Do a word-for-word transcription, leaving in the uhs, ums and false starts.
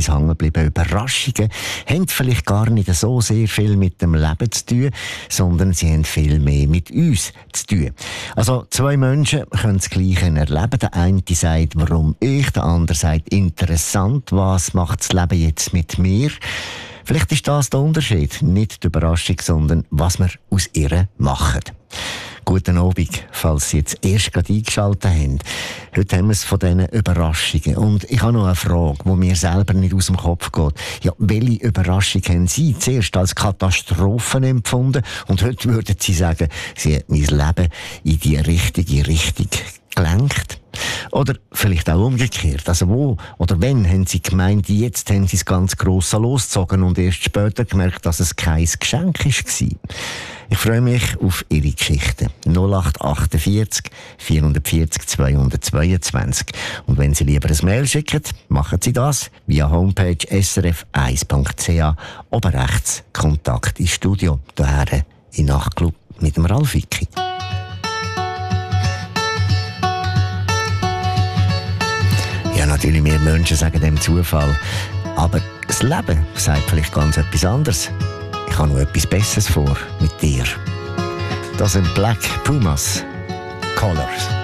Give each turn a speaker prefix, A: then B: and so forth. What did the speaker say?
A: etwas hängen geblieben. Überraschungen haben vielleicht gar nicht so sehr viel mit dem Leben zu tun, sondern sie haben viel mehr mit uns zu tun. Also zwei Menschen können das Gleiche erleben. Der eine sagt, warum ich, der andere sagt, interessant, was macht das Leben jetzt mit mir? Vielleicht ist das der Unterschied, nicht die Überraschung, sondern was wir aus ihr machen. Guten Abend, falls Sie jetzt erst gerade eingeschaltet haben. Heute haben wir es von diesen Überraschungen. Und ich habe noch eine Frage, die mir selber nicht aus dem Kopf geht. Ja, welche Überraschung haben Sie zuerst als Katastrophen empfunden? Und heute würden Sie sagen, Sie hat mein Leben in die richtige Richtung gelenkt? Oder vielleicht auch umgekehrt. Also wo oder wenn haben Sie gemeint, jetzt haben Sie das ganz Grosse losgezogen und erst später gemerkt, dass es kein Geschenk war? Ich freue mich auf Ihre Geschichten. null acht achtundvierzig vierhundertvierzig zweihundertzweiundzwanzig. Und wenn Sie lieber ein Mail schicken, machen Sie das via Homepage s r f eins punkt c h, oben rechts Kontakt ins Studio, daher in Nachtclub mit dem Ralf Wicki. Ja, natürlich, wir Menschen sagen dem Zufall. Aber das Leben sagt vielleicht ganz etwas anderes. Ich habe noch etwas Besseres vor mit dir. Das sind Black Pumas Colors.